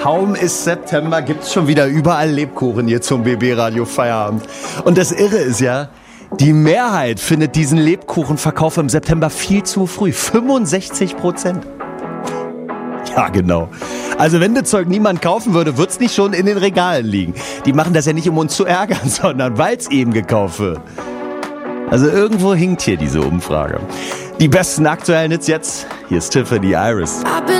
Kaum ist September, gibt's schon wieder überall Lebkuchen hier zum BB Radio Feierabend. Und das Irre ist ja, die Mehrheit findet diesen Lebkuchenverkauf im September viel zu früh. 65%. Ja, genau. Also wenn das Zeug niemand kaufen würde, wird's nicht schon in den Regalen liegen. Die machen das ja nicht, um uns zu ärgern, sondern weil's eben gekauft wird. Also irgendwo hinkt hier diese Umfrage. Die besten aktuellen Hits jetzt. Hier ist Tiffany Iris.